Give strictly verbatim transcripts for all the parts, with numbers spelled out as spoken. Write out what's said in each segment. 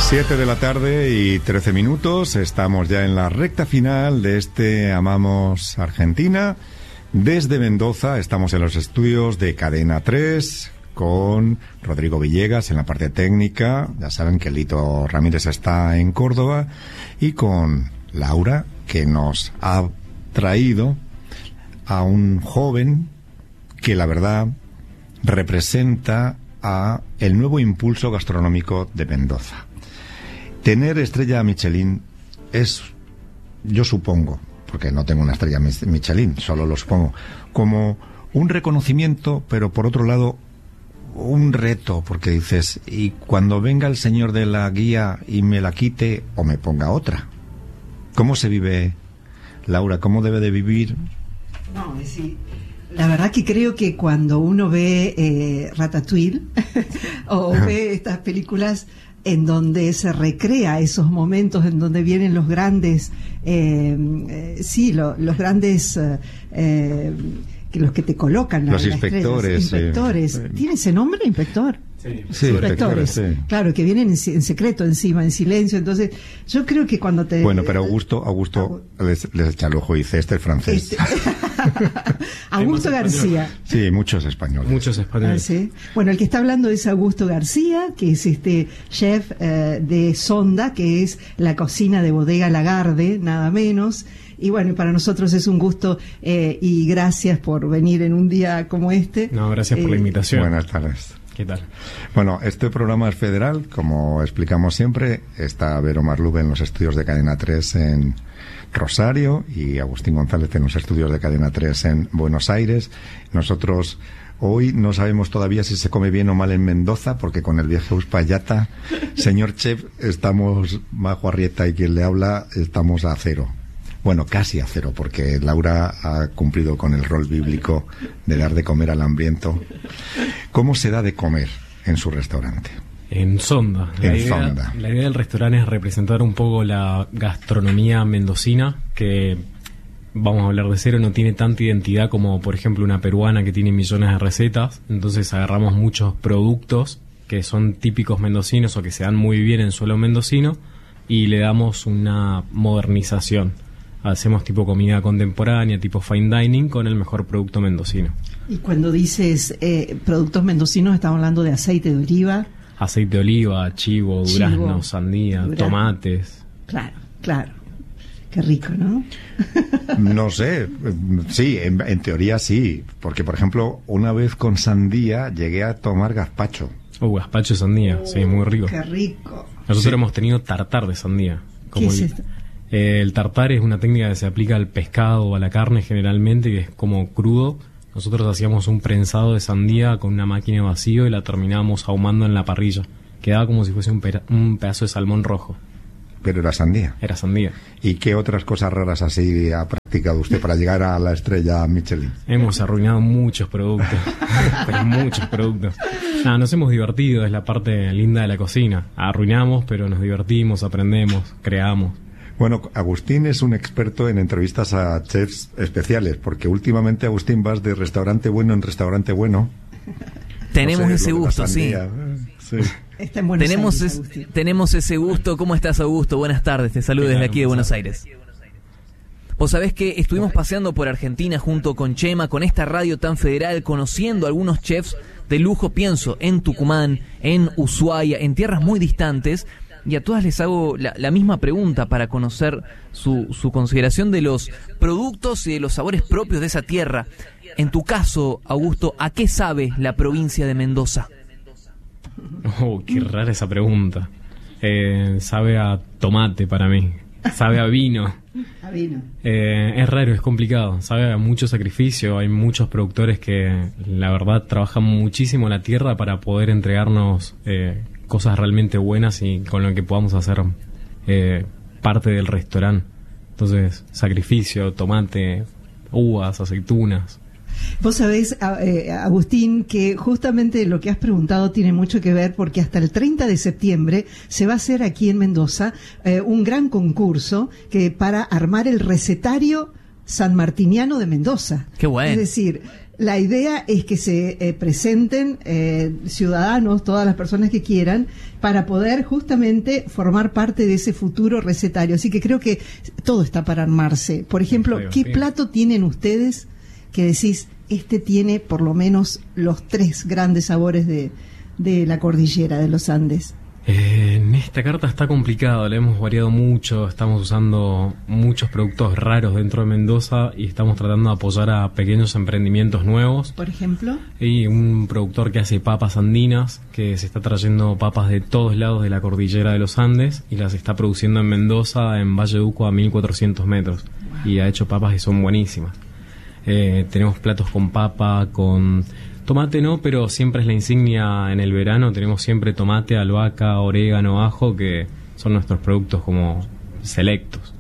siete de la tarde y trece minutos, estamos ya en la recta final de este Amamos Argentina. Desde Mendoza estamos en los estudios de Cadena tres con Rodrigo Villegas en la parte técnica. Ya saben que Lito Ramírez está en Córdoba, y con Laura, que nos ha traído a un joven que la verdad representa a el nuevo impulso gastronómico de Mendoza. Tener estrella Michelin es, yo supongo, porque no tengo una estrella Michelin, solo lo supongo, como un reconocimiento, pero por otro lado un reto, porque dices, y cuando venga el señor de la guía y me la quite o me ponga otra. ¿Cómo se vive, Laura? ¿Cómo debe de vivir? No, es decir, la verdad que creo que cuando uno ve eh, Ratatouille o ve estas películas en donde se recrea esos momentos en donde vienen los grandes, eh, eh, sí, lo, los grandes, eh, eh, que los que te colocan los la, inspectores. Estrella, inspectores. Sí. ¿Tiene ese nombre, inspector? Sí, sí, inspectores, sí. Claro, que vienen en, en secreto encima, en silencio. Entonces, yo creo que cuando te... Bueno, pero Augusto, Augusto les, les echa el ojo y dice, este es francés. Este... Augusto García. Sí, muchos españoles. Muchos españoles. Ah, ¿sí? Bueno, el que está hablando es Augusto García, que es este chef eh, de Sonda, que es la cocina de Bodega Lagarde, nada menos. Y bueno, para nosotros es un gusto eh, y gracias por venir en un día como este. No, gracias por eh, la invitación. Buenas tardes. ¿Qué tal? Bueno, este programa es federal, como explicamos siempre. Está Vero Marlube en los estudios de Cadena tres en Rosario y Agustín González en los estudios de Cadena tres en Buenos Aires. Nosotros hoy no sabemos todavía si se come bien o mal en Mendoza, porque con el viaje a Uspallata, señor chef, estamos, Majo Arrieta y quien le habla, estamos a cero. Bueno, casi a cero, porque Laura ha cumplido con el rol bíblico de dar de comer al hambriento. ¿Cómo se da de comer en su restaurante? En Sonda. La, en idea, Sonda. La idea del restaurante es representar un poco la gastronomía mendocina, que, vamos a hablar de cero, no tiene tanta identidad como, por ejemplo, una peruana que tiene millones de recetas. Entonces agarramos muchos productos que son típicos mendocinos o que se dan muy bien en suelo mendocino y le damos una modernización. Hacemos tipo comida contemporánea, tipo fine dining, con el mejor producto mendocino. Y cuando dices eh, productos mendocinos, estamos hablando de aceite de oliva. Aceite de oliva, chivo, durazno, chivo, sandía, durazno. Tomates. Claro, claro. Qué rico, ¿no? No sé, sí, en, en teoría sí. Porque, por ejemplo, una vez con sandía llegué a tomar gazpacho. Uh, gazpacho de sandía, oh, sí, muy rico. Qué rico. Nosotros sí. hemos tenido tartar de sandía. Como ¿Qué es el, esto? Eh, el tartar es una técnica que se aplica al pescado o a la carne generalmente, que es como crudo. Nosotros hacíamos un prensado de sandía con una máquina de vacío y la terminábamos ahumando en la parrilla. Quedaba como si fuese un, pera, un pedazo de salmón rojo. Pero era sandía. Era sandía. ¿Y qué otras cosas raras así ha practicado usted para llegar a la estrella Michelin? Hemos arruinado muchos productos, pero muchos productos. Nada, nos hemos divertido, es la parte linda de la cocina. Arruinamos, pero nos divertimos, aprendemos, creamos. Bueno, Agustín es un experto en entrevistas a chefs especiales, porque últimamente, Agustín, vas de restaurante bueno en restaurante bueno. Tenemos no sé, ese gusto, sí. sí. Está en Buenos tenemos, Aires, es, tenemos ese gusto. ¿Cómo estás, Augusto? Buenas tardes, te saludo desde aquí de Buenos Aires. Vos sabés que estuvimos paseando por Argentina junto con Chema, con esta radio tan federal, conociendo a algunos chefs de lujo, pienso en Tucumán, en Ushuaia, en tierras muy distantes. Y a todas les hago la, la misma pregunta para conocer su, su consideración de los productos y de los sabores propios de esa tierra. En tu caso, Augusto, ¿a qué sabe la provincia de Mendoza? Oh, qué rara esa pregunta. Eh, sabe a tomate para mí. Sabe a vino. A vino. Eh, es raro, es complicado. Sabe a mucho sacrificio. Hay muchos productores que, la verdad, trabajan muchísimo la tierra para poder entregarnos Eh, cosas realmente buenas y con lo que podamos hacer eh, parte del restaurante. Entonces, sacrificio, tomate, uvas, aceitunas. Vos sabés, eh, Agustín, que justamente lo que has preguntado tiene mucho que ver, porque hasta el treinta de septiembre se va a hacer aquí en Mendoza eh, un gran concurso que para armar el recetario sanmartiniano de Mendoza. Qué bueno. Es decir, La idea es que se eh, presenten eh, ciudadanos, todas las personas que quieran, para poder justamente formar parte de ese futuro recetario. Así que creo que todo está para armarse. Por ejemplo, ¿qué plato tienen ustedes que decís, este tiene por lo menos los tres grandes sabores de, de la cordillera de los Andes? Eh, en esta carta está complicado, la hemos variado mucho, estamos usando muchos productos raros dentro de Mendoza y estamos tratando de apoyar a pequeños emprendimientos nuevos. ¿Por ejemplo? Y un productor que hace papas andinas, que se está trayendo papas de todos lados de la cordillera de los Andes y las está produciendo en Mendoza, en Valle de Uco, a mil cuatrocientos metros. Wow. Y ha hecho papas que son buenísimas. Eh, tenemos platos con papa, con... Tomate no, pero siempre es la insignia en el verano. Tenemos siempre tomate, albahaca, orégano, ajo, que son nuestros productos como selectos.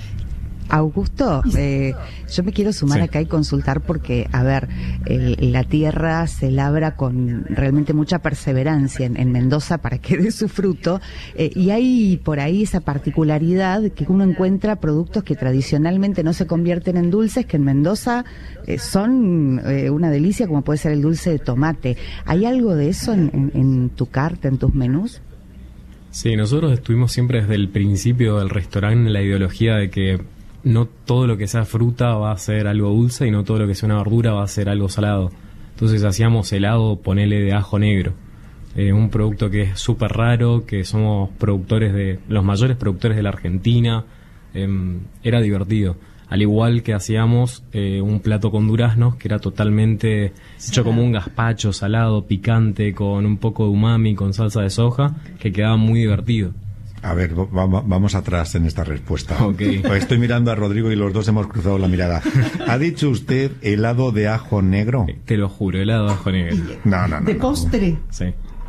Augusto, eh, yo me quiero sumar sí. acá y consultar porque, a ver, eh, la tierra se labra con realmente mucha perseverancia en, en Mendoza para que dé su fruto, eh, y hay por ahí esa particularidad que uno encuentra productos que tradicionalmente no se convierten en dulces, que en Mendoza eh, son eh, una delicia, como puede ser el dulce de tomate. ¿Hay algo de eso en, en, en tu carta, en tus menús? Sí, nosotros estuvimos siempre desde el principio del restaurante en la ideología de que no todo lo que sea fruta va a ser algo dulce y no todo lo que sea una verdura va a ser algo salado. Entonces hacíamos helado, ponele, de ajo negro. Eh, un producto que es súper raro, que somos productores de los mayores productores de la Argentina. Eh, era divertido. Al igual que hacíamos eh, un plato con duraznos, que era totalmente sí. hecho como un gazpacho salado, picante, con un poco de umami, con salsa de soja, que quedaba muy divertido. A ver, va, vamos atrás en esta respuesta. Okay. Pues estoy mirando a Rodrigo y los dos hemos cruzado la mirada. ¿Ha dicho usted helado de ajo negro? Te lo juro, helado de ajo negro. No, no, no. ¿De no. postre? Sí.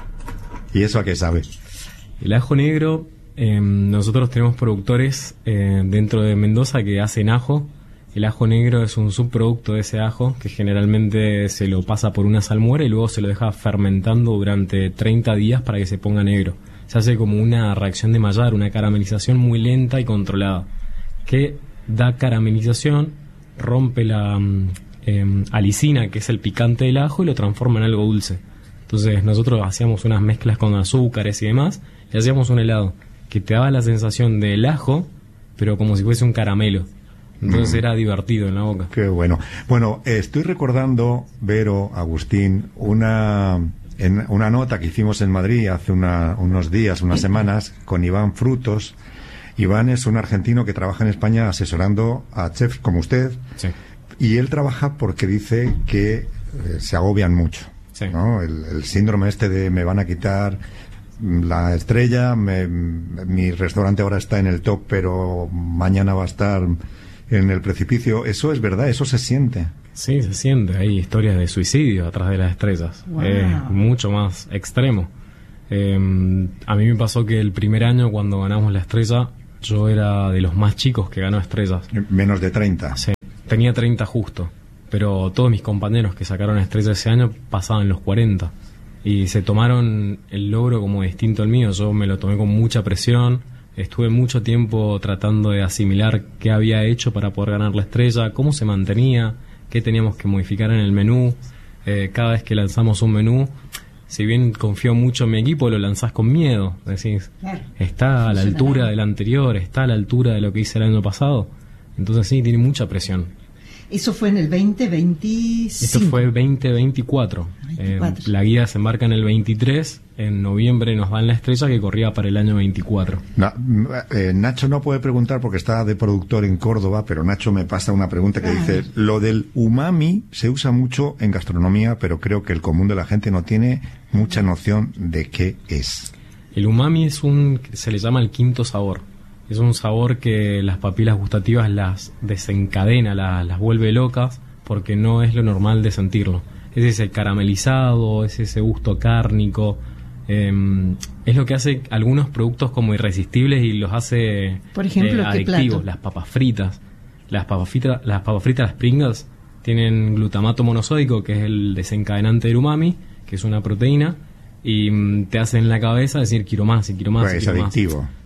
¿Y eso a qué sabe? El ajo negro, eh, nosotros tenemos productores eh, dentro de Mendoza que hacen ajo. El ajo negro es un subproducto de ese ajo que generalmente se lo pasa por una salmuera y luego se lo deja fermentando durante treinta días para que se ponga negro. Se hace como una reacción de Maillard, una caramelización muy lenta y controlada, que da caramelización, rompe la eh, alicina, que es el picante del ajo, y lo transforma en algo dulce. Entonces nosotros hacíamos unas mezclas con azúcares y demás, y hacíamos un helado que te daba la sensación del ajo, pero como si fuese un caramelo. Entonces mm. era divertido en la boca. Qué bueno. Bueno, eh, estoy recordando, Vero, Agustín, una... en una nota que hicimos en Madrid hace una, unos días, unas semanas, con Iván Frutos. Iván es un argentino que trabaja en España asesorando a chefs como usted. Sí. Y él trabaja porque dice que eh, se agobian mucho. Sí. ¿No? El, el síndrome este de me van a quitar la estrella, me, mi restaurante ahora está en el top, pero mañana va a estar en el precipicio. Eso es verdad, eso se siente. Sí, se siente. Hay historias de suicidio atrás de las estrellas. Wow. Es mucho más extremo. Eh, a mí me pasó que el primer año, cuando ganamos la estrella, yo era de los más chicos que ganó estrellas. Menos de treinta. Sí, tenía treinta justo. Pero todos mis compañeros que sacaron estrella ese año pasaban los cuarenta. Y se tomaron el logro como distinto al mío. Yo me lo tomé con mucha presión. Estuve mucho tiempo tratando de asimilar qué había hecho para poder ganar la estrella, cómo se mantenía, qué teníamos que modificar en el menú. Eh, cada vez que lanzamos un menú, si bien confío mucho en mi equipo, lo lanzás con miedo. Decís, claro, está a la altura del anterior, está a la altura de lo que hice el año pasado. Entonces sí, tiene mucha presión. Eso fue en el veinte veinticinco. Esto fue veinte veinticuatro. Eh, la guía se embarca en el veintitrés. En noviembre nos dan la estrella que corría para el año veinticuatro. Na, eh, Nacho no puede preguntar porque está de productor en Córdoba, pero Nacho me pasa una pregunta que dice: lo del umami se usa mucho en gastronomía, pero creo que el común de la gente no tiene mucha noción de qué es. El umami es un, se le llama el quinto sabor. Es un sabor que las papilas gustativas las desencadena, las, las vuelve locas, porque no es lo normal de sentirlo. Es ese caramelizado, es ese gusto cárnico. Eh, es lo que hace algunos productos como irresistibles y los hace, por ejemplo, eh, adictivos. Las papas fritas. Las papas fritas, las papas fritas, las Pringles, tienen glutamato monosódico, que es el desencadenante del umami, que es una proteína, y mm, te hace en la cabeza decir quiero más y quiero más. Pues y es quiero adictivo. Más.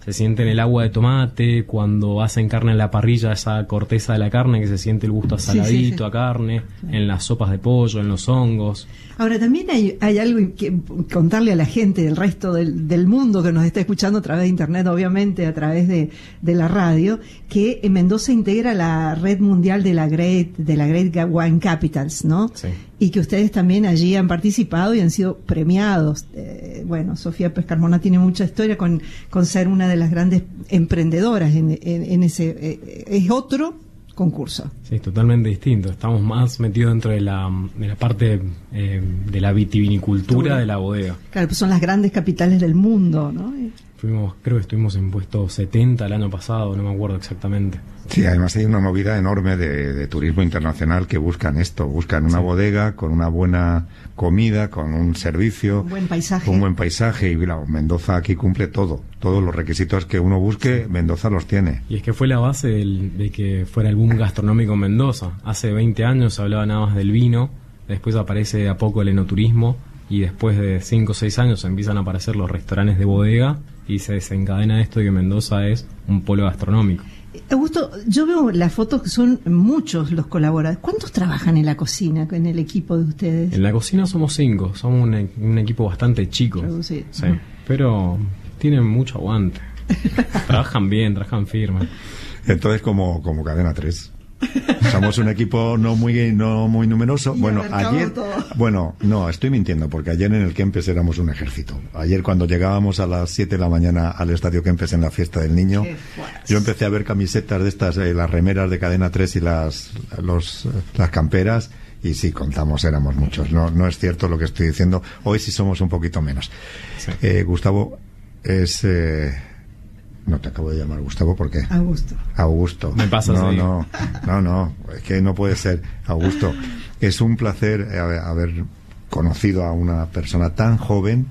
se siente en el agua de tomate, cuando hacen carne en la parrilla, esa corteza de la carne que se siente el gusto a saladito, sí, sí, sí. a carne, sí. en las sopas de pollo, en los hongos. Ahora, también hay, hay algo que contarle a la gente del resto del, del mundo que nos está escuchando a través de internet, obviamente, a través de, de la radio, que en Mendoza integra la red mundial de la Great, de la Great Wine Capitals, ¿no? Sí. Y que ustedes también allí han participado y han sido premiados. Eh, bueno, Sofía Pescarmona tiene mucha historia con, con ser una de las grandes emprendedoras en, en, en ese... Eh, es otro concurso. Sí, totalmente distinto. Estamos más metidos dentro de la, de la parte eh, de la vitivinicultura de la bodega. Claro, pues son las grandes capitales del mundo, ¿no? Fuimos, creo que estuvimos en puesto setenta el año pasado, no me acuerdo exactamente. Sí, además hay una movida enorme de, de turismo internacional que buscan esto, buscan una sí. bodega con una buena comida, con un servicio, un buen paisaje, un buen paisaje y claro, Mendoza aquí cumple todo, todos los requisitos que uno busque, sí. Mendoza los tiene. Y es que fue la base del, de que fuera el boom gastronómico en Mendoza. Hace veinte años se hablaba nada más del vino, después aparece de a poco el enoturismo y después de cinco o seis años empiezan a aparecer los restaurantes de bodega y se desencadena esto de que Mendoza es un polo gastronómico. Augusto, yo veo las fotos que son muchos los colaboradores. ¿Cuántos trabajan en la cocina, en el equipo de ustedes? En la cocina somos cinco, somos un, un equipo bastante chico. Sí. Sí, pero tienen mucho aguante. Trabajan bien, trabajan firme. Entonces, como, como Cadena tres. Somos un equipo no muy no muy numeroso. Y bueno, ayer, todo. bueno, no, estoy mintiendo, porque ayer en el Kempes éramos un ejército. Ayer cuando llegábamos a las siete de la mañana al Estadio Kempes en la fiesta del niño, yo empecé a ver camisetas de estas, eh, las remeras de Cadena tres y las los las camperas, y sí, contamos, éramos muchos. No, no es cierto lo que estoy diciendo. Hoy sí somos un poquito menos. Sí. Eh, Gustavo es... Eh, No te acabo de llamar Gustavo, ¿por qué? Augusto. Augusto. Me pasa no, así. no, no, no, es que no puede ser. Augusto, es un placer haber conocido a una persona tan joven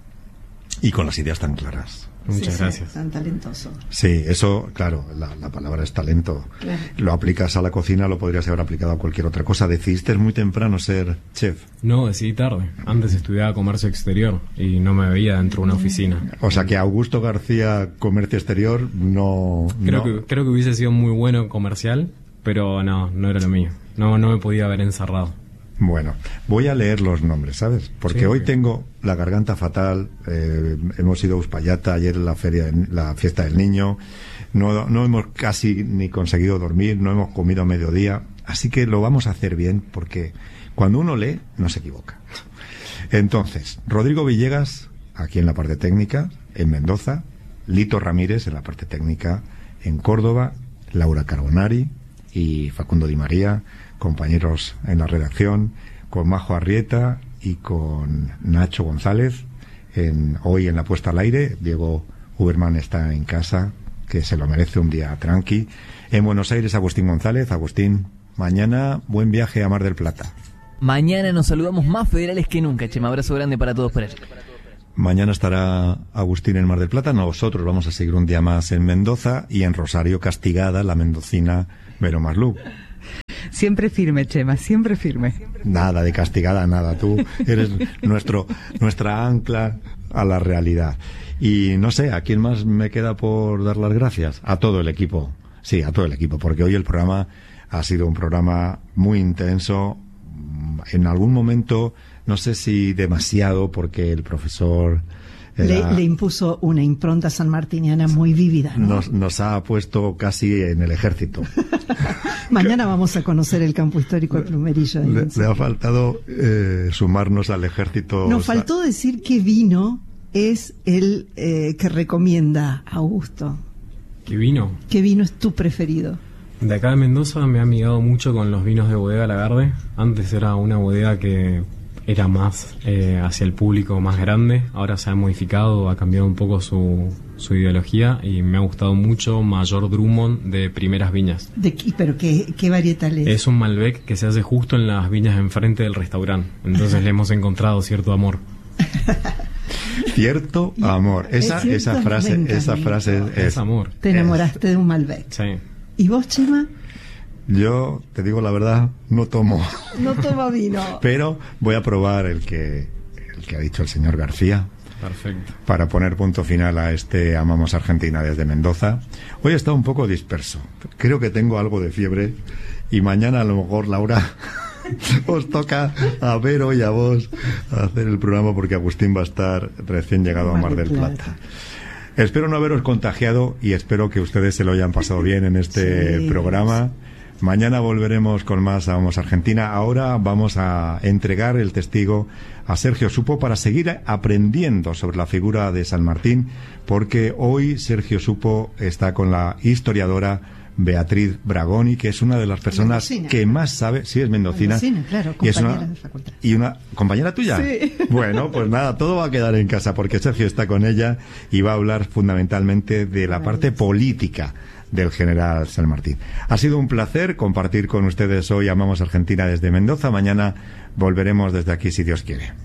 y con las ideas tan claras. Muchas sí, gracias. Sí, tan talentoso. Sí, eso, claro, la, la palabra es talento. Claro. Lo aplicas a la cocina, lo podrías haber aplicado a cualquier otra cosa. ¿Decidiste muy temprano ser chef? No, decidí tarde. Antes estudiaba comercio exterior y no me veía dentro de una oficina. O sea que Augusto García, comercio exterior, no... Creo, no. Que, creo que hubiese sido muy bueno comercial, pero no, no era lo mío. No, no me podía haber encerrado. Bueno, voy a leer los nombres, ¿sabes? Porque sí, hoy okay. tengo la garganta fatal, eh, hemos ido a Uspallata, ayer la feria, la fiesta del niño, no, no hemos casi ni conseguido dormir, no hemos comido a mediodía, así que lo vamos a hacer bien, porque cuando uno lee, no se equivoca. Entonces, Rodrigo Villegas, aquí en la parte técnica, en Mendoza, Lito Ramírez, en la parte técnica, en Córdoba, Laura Carbonari y Facundo Di María, compañeros en la redacción, con Majo Arrieta y con Nacho González, en, hoy en la puesta al aire. Diego Huberman está en casa, que se lo merece, un día tranqui. En Buenos Aires, Agustín González. Agustín, mañana buen viaje a Mar del Plata. Mañana nos saludamos más federales que nunca, Chema. Abrazo grande para todos por allí. Mañana estará Agustín en Mar del Plata. Nosotros vamos a seguir un día más en Mendoza y en Rosario, castigada la mendocina Vero Maslú. Siempre firme, Chema, siempre firme. Nada de castigada, nada. Tú eres nuestro nuestra ancla a la realidad. Y no sé, ¿a quién más me queda por dar las gracias? A todo el equipo. Sí, a todo el equipo, porque hoy el programa ha sido un programa muy intenso. En algún momento, no sé si demasiado, porque el profesor... Le, le impuso una impronta sanmartiniana muy vívida, ¿no? Nos, nos ha puesto casi en el ejército. Mañana vamos a conocer el campo histórico de Plumerillo. Le, le ha faltado eh, sumarnos al ejército. Nos faltó decir qué vino es el eh, que recomienda Augusto. ¿Qué vino? ¿Qué vino es tu preferido? De acá de Mendoza me ha amigado mucho con los vinos de Bodega Lagarde. Antes era una bodega que era más eh, hacia el público más grande, ahora se ha modificado, ha cambiado un poco su, su ideología y me ha gustado mucho Mayor Drummond de Primeras Viñas. ¿De qué, ¿Pero qué, qué varietal es? Es un Malbec que se hace justo en las viñas enfrente del restaurante, entonces le hemos encontrado cierto amor. Cierto amor, esa, cierto, esa frase, esa frase es, es amor. Te enamoraste es. de un Malbec. Sí. ¿Y vos, Chema? Yo, te digo la verdad, no tomo. No tomo vino. Pero voy a probar el que el que ha dicho el señor García. Perfecto. Para poner punto final a este Amamos Argentina desde Mendoza. Hoy he estado un poco disperso. Creo que tengo algo de fiebre y mañana a lo mejor, Laura, os toca a Vero y a vos hacer el programa porque Agustín va a estar recién llegado a Mar del Plata. Espero no haberos contagiado y espero que ustedes se lo hayan pasado bien en este sí, programa. Mañana volveremos con más Amamos Argentina. Ahora vamos a entregar el testigo a Sergio Supo para seguir aprendiendo sobre la figura de San Martín, porque hoy Sergio Supo está con la historiadora Beatriz Bragoni, que es una de las personas mendocina, que más sabe, sí es mendocina, mendocina claro, y es una, de facultad. ¿Y una compañera tuya? Sí. Bueno, pues nada, todo va a quedar en casa porque Sergio está con ella y va a hablar fundamentalmente de la parte política del general San Martín. Ha sido un placer compartir con ustedes hoy Amamos Argentina desde Mendoza. Mañana volveremos desde aquí si Dios quiere.